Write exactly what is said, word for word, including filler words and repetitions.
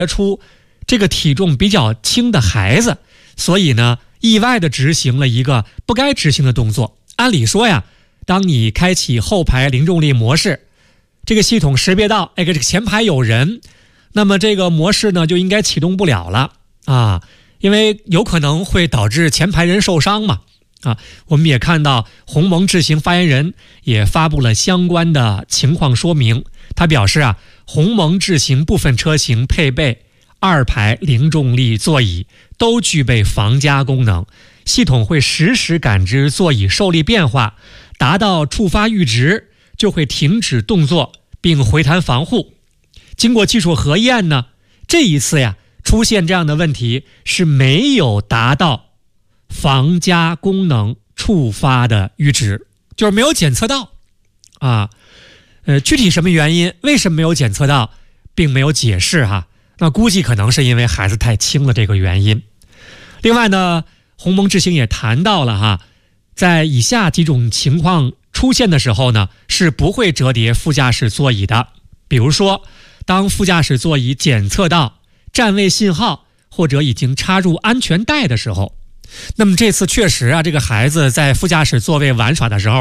出这个体重比较轻的孩子，所以呢，意外的执行了一个不该执行的动作。按理说呀，当你开启后排零重力模式，这个系统识别到，哎，这个前排有人，那么这个模式呢就应该启动不了了啊，因为有可能会导致前排人受伤嘛。啊，我们也看到鸿蒙智行发言人也发布了相关的情况说明。他表示啊，鸿蒙智行部分车型配备二排零重力座椅，都具备防夹功能，系统会实时感知座椅受力变化，达到触发阈值就会停止动作并回弹防护。经过技术核验呢，这一次呀出现这样的问题是没有达到防夹功能触发的阈值，就是没有检测到啊。呃，具体什么原因，为什么没有检测到，并没有解释哈。那估计可能是因为孩子太轻了这个原因。另外呢，鸿蒙智行也谈到了哈，在以下几种情况出现的时候呢，是不会折叠副驾驶座椅的。比如说，当副驾驶座椅检测到占位信号或者已经插入安全带的时候。那么这次确实啊，这个孩子在副驾驶座位玩耍的时候